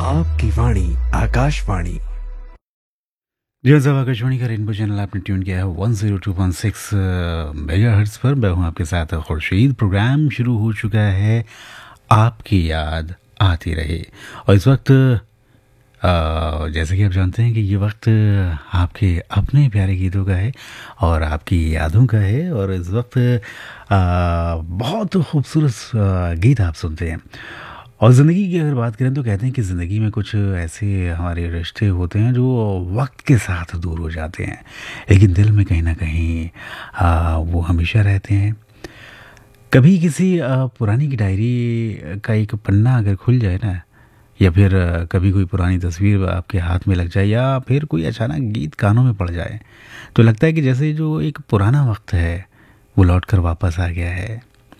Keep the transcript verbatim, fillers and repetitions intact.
आपकी वाणी आकाशवाणी। जी हाँ साहब, आकाशवाणी का रेनबो चैनल आपने ट्यून किया है one zero two point six megahertz पर। मैं हूँ आपके साथ खुर्शीद। प्रोग्राम शुरू हो चुका है, आपकी याद आती रहे। और इस वक्त अ, जैसे कि आप जानते हैं कि ये वक्त आपके अपने प्यारे गीतों का है और आपकी यादों का है। और इस वक्त अ, बहुत खूबसूरत अ, गीत आप सुनते हैं। और ज़िंदगी की अगर बात करें तो कहते हैं कि ज़िंदगी में कुछ ऐसे हमारे रिश्ते होते हैं जो वक्त के साथ दूर हो जाते हैं, लेकिन दिल में कहीं ना कहीं आ, वो हमेशा रहते हैं। कभी किसी आ, पुरानी की डायरी का एक पन्ना अगर खुल जाए ना, या फिर आ, कभी कोई पुरानी तस्वीर आपके हाथ में लग जाए, या फिर कोई अचानक गीत कानों में पड़ जाए, तो लगता है कि जैसे जो एक पुराना वक्त है वो लौट कर वापस आ गया है।